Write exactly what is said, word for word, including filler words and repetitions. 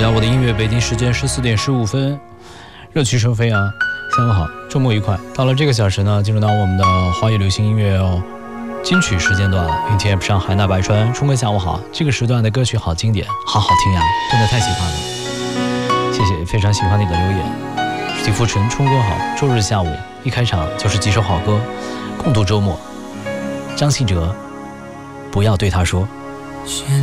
家我的音乐，北京时间十四点十五分，热曲生飞啊！下午好，周末愉快。到了这个小时呢，进入到我们的华语流行音乐哦金曲时间段了。并且上海纳百川，冲哥下午好。这个时段的歌曲好经典，好好听呀，真的太喜欢了。谢谢，非常喜欢你的留言。许富纯，冲哥好。周日下午一开场就是几首好歌，共度周末。张信哲，不要对他说。